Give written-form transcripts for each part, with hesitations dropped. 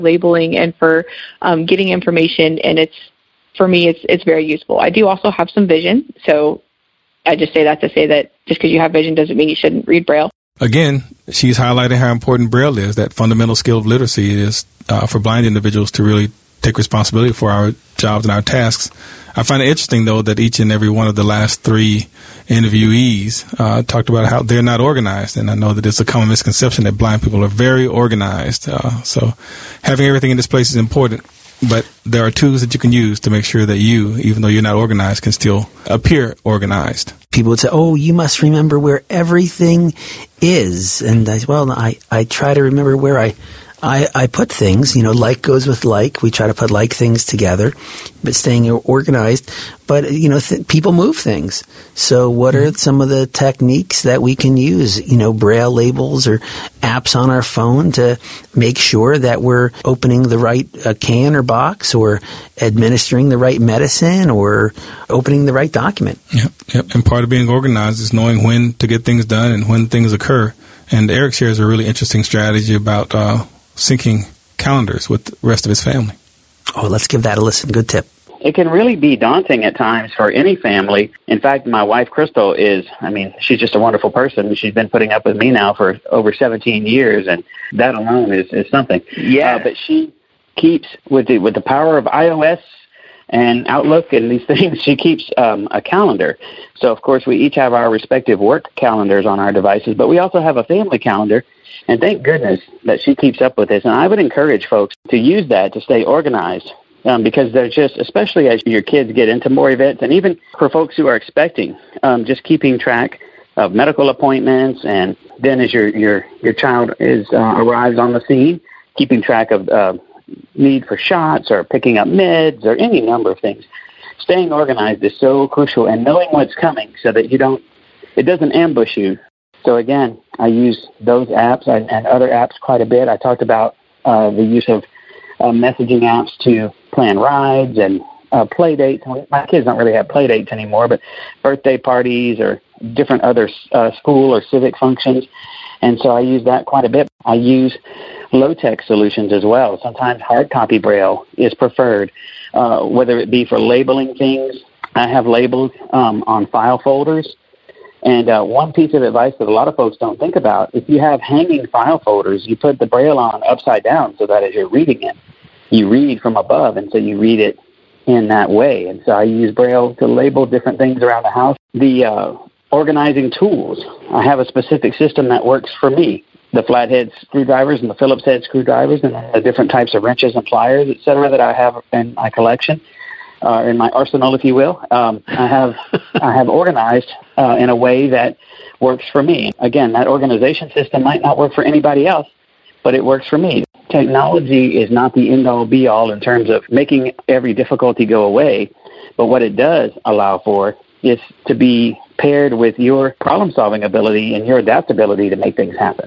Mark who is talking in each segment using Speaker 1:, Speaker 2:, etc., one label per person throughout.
Speaker 1: labeling and for getting information. And for me, it's very useful. I do also have some vision. So I just say that to say that just because you have vision doesn't mean you shouldn't read Braille.
Speaker 2: Again, she's highlighting how important Braille is, that fundamental skill of literacy is for blind individuals to really take responsibility for our jobs and our tasks. I find it interesting, though, that each and every one of the last three interviewees talked about how they're not organized. And I know that it's a common misconception that blind people are very organized. So having everything in this place is important. But there are tools that you can use to make sure that you, even though you're not organized, can still appear organized.
Speaker 3: People would say, oh, you must remember where everything is. And I try to remember where I put things, like goes with like. We try to put like things together, but staying organized. But, people move things. So what are some of the techniques that we can use, Braille labels or apps on our phone to make sure that we're opening the right can or box or administering the right medicine or opening the right document?
Speaker 2: Yep. And part of being organized is knowing when to get things done and when things occur. And Eric shares a really interesting strategy about syncing calendars with the rest of his family.
Speaker 3: Oh, let's give that a listen. Good tip.
Speaker 4: It can really be daunting at times for any family. In fact, my wife, Crystal, she's just a wonderful person. She's been putting up with me now for over 17 years, and that alone is something. Yeah. But she keeps, with the power of iOS and Outlook and these things, she keeps a calendar. So, of course, we each have our respective work calendars on our devices, but we also have a family calendar. And thank goodness that she keeps up with this. And I would encourage folks to use that to stay organized because there's just, especially as your kids get into more events, and even for folks who are expecting, just keeping track of medical appointments. And then as your child arrives on the scene, keeping track of need for shots or picking up meds or any number of things. Staying organized is so crucial, and knowing what's coming so that it doesn't ambush you. So again, I use those apps and other apps quite a bit. I talked about the use of messaging apps to plan rides and play dates. My kids don't really have play dates anymore, but birthday parties or different other school or civic functions. And so I use that quite a bit. I use low-tech solutions as well. Sometimes hard copy Braille is preferred, whether it be for labeling things. I have labels on file folders. And one piece of advice that a lot of folks don't think about, if you have hanging file folders, you put the Braille on upside down so that as you're reading it, you read from above, and so you read it in that way. And so I use Braille to label different things around the house. The organizing tools, I have a specific system that works for me. The flathead screwdrivers and the Phillips head screwdrivers and the different types of wrenches and pliers, et cetera, that I have in my collection. In my arsenal, if you will, I have organized in a way that works for me. Again, that organization system might not work for anybody else, but it works for me. Technology is not the end-all, be-all in terms of making every difficulty go away, but what it does allow for is to be paired with your problem-solving ability and your adaptability to make things happen.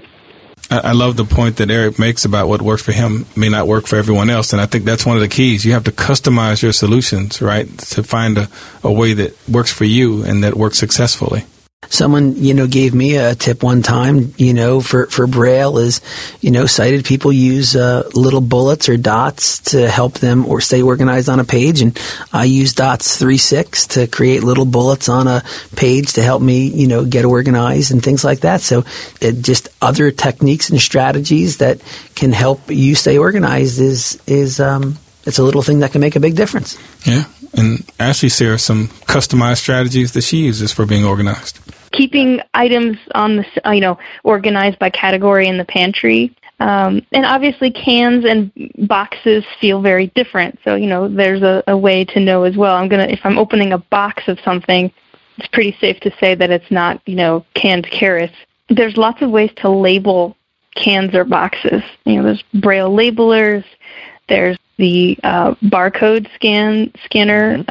Speaker 2: I love the point that Eric makes about what works for him may not work for everyone else. And I think that's one of the keys. You have to customize your solutions, right, to find a way that works for you and that works successfully.
Speaker 3: Someone, gave me a tip one time, for Braille is, sighted people use little bullets or dots to help them or stay organized on a page. And I use dots 3-6 to create little bullets on a page to help me, get organized and things like that. So just other techniques and strategies that can help you stay organized is it's a little thing that can make a big difference.
Speaker 2: Yeah. And Ashley shares some customized strategies that she uses for being organized.
Speaker 1: Keeping items on the, organized by category in the pantry. And obviously cans and boxes feel very different. So, there's a way to know as well. If I'm opening a box of something, it's pretty safe to say that it's not, canned carrots. There's lots of ways to label cans or boxes. There's Braille labelers. There's the barcode scanner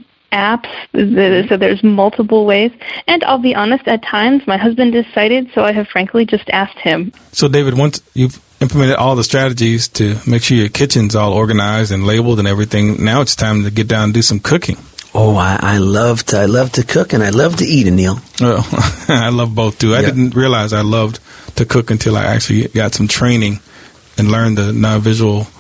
Speaker 1: apps. So there's multiple ways. And I'll be honest, at times my husband is sighted, so I have frankly just asked him.
Speaker 2: So David, once you've implemented all the strategies to make sure your kitchen's all organized and labeled and everything, now it's time to get down and do some cooking.
Speaker 3: Oh, I love to cook and I love to eat, Anil.
Speaker 2: Oh, I love both too. I didn't realize I loved to cook until I actually got some training and learned the non-visual